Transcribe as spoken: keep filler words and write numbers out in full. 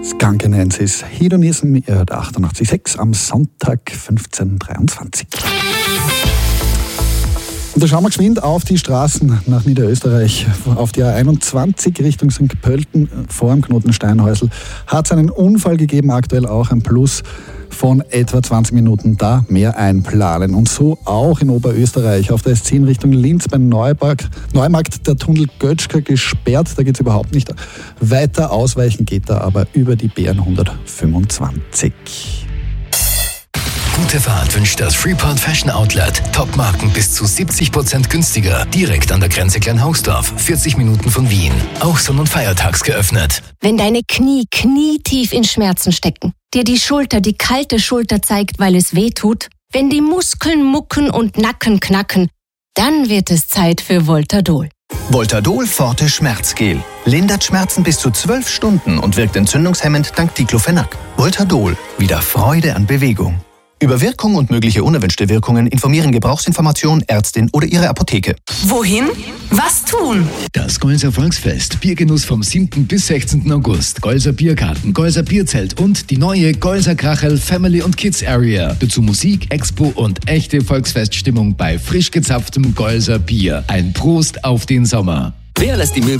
Skunk Nancy's Hedonism, ihr hört achtundachtzig Komma sechs am Sonntag fünfzehn Uhr dreiundzwanzig. Und da schauen wir geschwind auf die Straßen nach Niederösterreich. Auf die A einundzwanzig Richtung Sankt Pölten vor dem Knoten Steinhäusl hat es einen Unfall gegeben, aktuell auch ein Plus von etwa zwanzig Minuten, da mehr einplanen. Und so auch in Oberösterreich. Auf der S zehn Richtung Linz beim Neumarkt, Neumarkt der Tunnel Götschka gesperrt. Da geht es überhaupt nicht weiter. Ausweichen geht da aber über die B hundertfünfundzwanzig. Gute Fahrt wünscht das Freeport Fashion Outlet. Top-Marken bis zu siebzig Prozent günstiger. Direkt an der Grenze Kleinhausdorf, vierzig Minuten von Wien. Auch sonn- und feiertags geöffnet. Wenn deine Knie knietief in Schmerzen stecken, dir die Schulter die kalte Schulter zeigt, weil es weh tut, wenn die Muskeln mucken und Nacken knacken, dann wird es Zeit für Voltadol. Voltadol Forte Schmerzgel. Lindert Schmerzen bis zu zwölf Stunden und wirkt entzündungshemmend dank Diclofenac. Voltadol. Wieder Freude an Bewegung. Über Wirkung und mögliche unerwünschte Wirkungen informieren Gebrauchsinformation, Ärztin oder Ihre Apotheke. Wohin? Was tun? Das Golser Volksfest. Biergenuss vom siebten bis sechzehnten August. Golser Biergarten, Golser Bierzelt und die neue Golser Krachel Family und Kids Area. Dazu Musik, Expo und echte Volksfeststimmung bei frisch gezapftem Golser Bier. Ein Prost auf den Sommer. Wer lässt die Möbel